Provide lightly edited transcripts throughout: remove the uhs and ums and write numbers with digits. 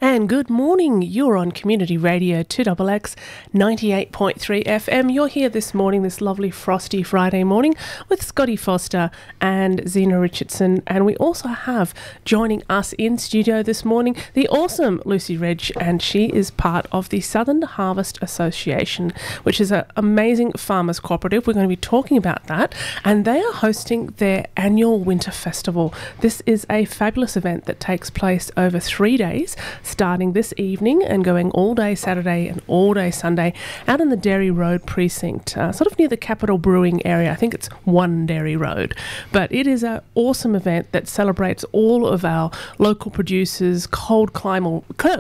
And good morning. You're on Community Radio 2XX 98.3 FM. You're here this morning, this lovely frosty Friday morning, with Scotty Foster and Zena Richardson. And we also have joining us in studio this morning the awesome Lucy Reg, and she is part of the Southern Harvest Association, which is an amazing farmers cooperative. We're going to be talking about that. And they are hosting their annual winter festival. This is a fabulous event that takes place over 3 days, starting this evening and going all day Saturday and all day Sunday out in the Dairy Road precinct, sort of near the Capital Brewing area. I think it's One Dairy Road. But it is an awesome event that celebrates all of our local producers, cold climate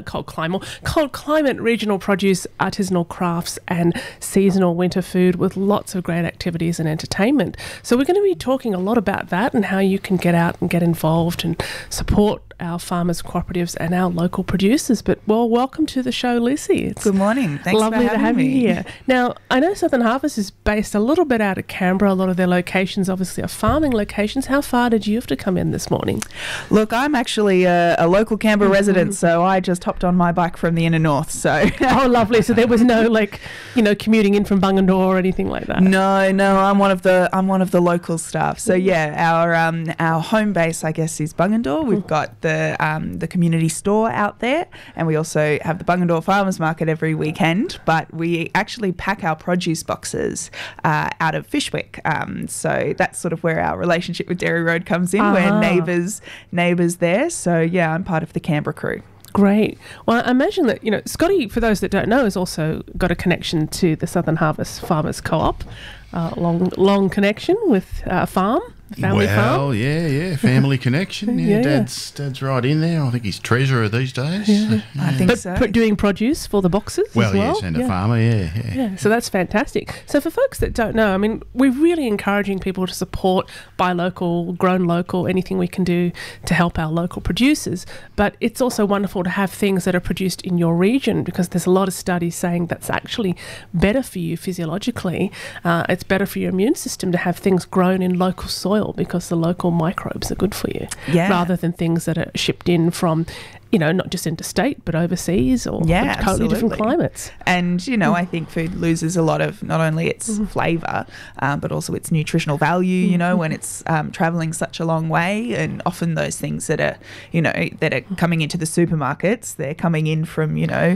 regional produce, artisanal crafts and seasonal winter food, with lots of great activities and entertainment. So we're going to be talking a lot about that and how you can get out and get involved and support our farmers cooperatives and our local producers. But welcome to the show, Lucy. Good morning. Thanks lovely for having me. You here. Now, I know Southern Harvest is based a little bit out of Canberra. A lot of their locations obviously are farming locations. How far did you have to come in this morning? Look, I'm actually a local Canberra resident, so I just hopped on my bike from the inner north. So oh, lovely. So there was no commuting in from Bungendore or anything like that. No, I'm one of the local staff. So yeah, our home base, I guess, is Bungendore. We've got the community store out there, and we also have the Bungendore Farmers Market every weekend, but we actually pack our produce boxes out of Fishwick. So that's sort of where our relationship with Dairy Road comes in. We're neighbours there. So yeah, I'm part of the Canberra crew. Great. Well, I imagine that, Scotty, for those that don't know, has also got a connection to the Southern Harvest Farmers Co-op, long connection with family farm. Yeah, family connection. Yeah, Dad's right in there. I think he's treasurer these days. Yeah. I think so. But doing produce for the boxes as well? Yes, and a farmer, yeah. So that's fantastic. So for folks that don't know, I mean, we're really encouraging people to support buy local, grown local, anything we can do to help our local producers. But it's also wonderful to have things that are produced in your region, because there's a lot of studies saying that's actually better for you physiologically. It's better for your immune system to have things grown in local soil, because the local microbes are good for you, rather than things that are shipped in from, not just interstate, but overseas or totally different climates. And, I think food loses a lot of not only its flavour, but also its nutritional value, when it's travelling such a long way. And often those things that are, that are coming into the supermarkets, they're coming in from,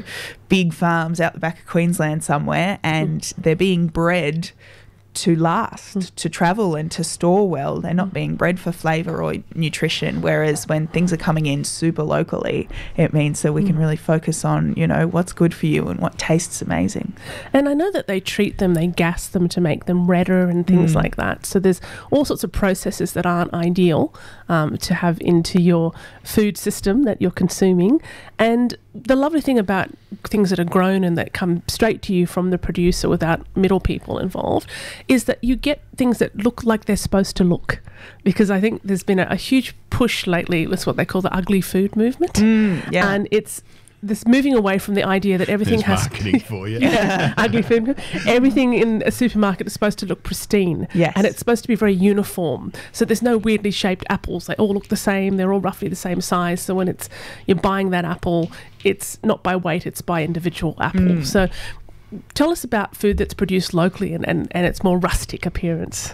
big farms out the back of Queensland somewhere, and they're being bred to last, to travel and to store well. They're not being bred for flavour or nutrition, whereas when things are coming in super locally, it means that we can really focus on, what's good for you and what tastes amazing. And I know that they treat them, they gas them to make them redder and things like that. So there's all sorts of processes that aren't ideal to have into your food system that you're consuming. And the lovely thing about things that are grown and that come straight to you from the producer without middle people involved is that you get things that look like they're supposed to look. Because I think there's been a huge push lately with what they call the ugly food movement. And it's this moving away from the idea that everything There's has marketing for you. Ugly food. Everything in a supermarket is supposed to look pristine. Yes. And it's supposed to be very uniform. So there's no weirdly shaped apples. They all look the same. They're all roughly the same size. So when you're buying that apple, it's not by weight, it's by individual apple. So tell us about food that's produced locally and its more rustic appearance.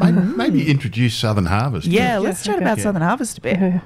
Maybe introduce Southern Harvest. Let's chat about Southern Harvest a bit.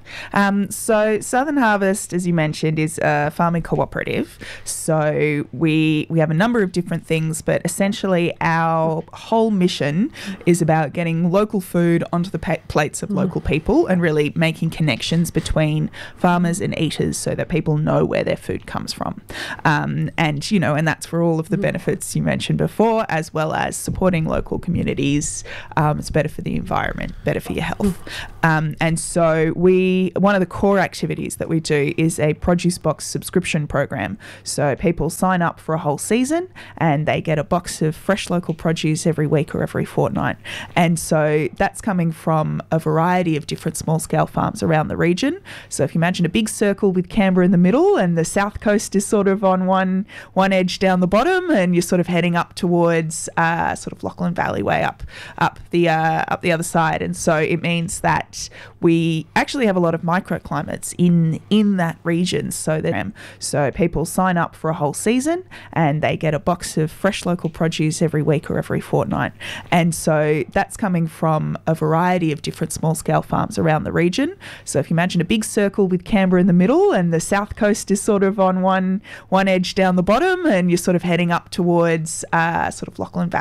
So Southern Harvest, as you mentioned, is a farming cooperative. So we have a number of different things, but essentially our whole mission is about getting local food onto the plates of local people and really making connections between farmers and eaters so that people know where their food comes from. And that's for all of the benefits you mentioned before, as well as supporting local communities. It's better for the environment, better for your health. And so one of the core activities that we do is a produce box subscription program. So people sign up for a whole season and they get a box of fresh local produce every week or every fortnight. And so that's coming from a variety of different small-scale farms around the region. So if you imagine a big circle with Canberra in the middle and the south coast is sort of on one edge down the bottom, and you're sort of heading up towards sort of Lachlan Valley way up the other side. And so it means that we actually have a lot of microclimates in that region. So people sign up for a whole season and they get a box of fresh local produce every week or every fortnight. And so that's coming from a variety of different small-scale farms around the region. So if you imagine a big circle with Canberra in the middle, and the south coast is sort of on one edge down the bottom, and you're sort of heading up towards sort of Lachlan Valley